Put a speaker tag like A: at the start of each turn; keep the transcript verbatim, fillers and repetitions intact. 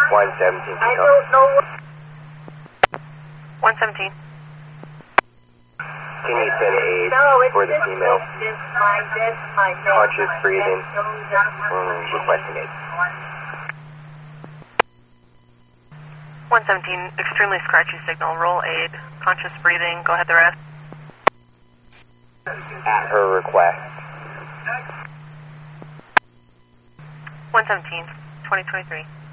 A: one seventeen.
B: I don't know.
C: one seventeen.
A: Can you send aid
B: No, it's
A: for the
B: just
A: female?
B: this, my, this, my neck.
A: Conscious breathing.
B: That goes up.
A: Um, requesting aid.
C: one seventeen, extremely scratchy signal. Roll aid. Conscious breathing. Go ahead, the rest.
A: At her request.
C: one seventeen, twenty twenty-three.